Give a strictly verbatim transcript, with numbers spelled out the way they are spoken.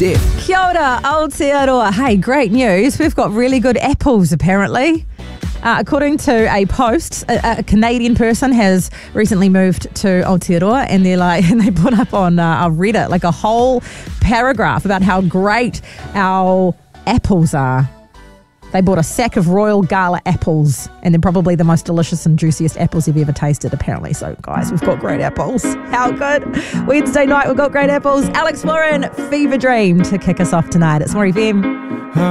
Steph. Kia ora, Aotearoa. Hey, great news. We've got really good apples, apparently. Uh, according to a post, a, a Canadian person has recently moved to Aotearoa, and they're like, and they put up on uh, Reddit like a whole paragraph about how great our apples are. They bought a sack of Royal Gala apples, and they're probably the most delicious and juiciest apples you've ever tasted, apparently. So, guys, we've got great apples. How good. Wednesday night, we've got great apples. Alex Warren, Fever Dream, to kick us off tonight. It's More F M.